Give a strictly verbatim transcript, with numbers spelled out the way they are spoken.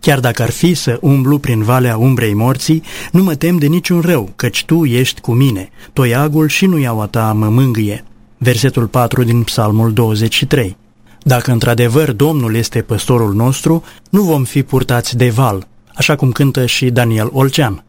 Chiar dacă ar fi să umblu prin valea umbrei morții, nu mă tem de niciun rău, căci Tu ești cu mine. Toiagul și nuiaua Ta mă mângâie. Versetul patru din Psalmul douăzeci și trei. Dacă într-adevăr Domnul este păstorul nostru, nu vom fi purtați de val, așa cum cântă și Daniel Olcean.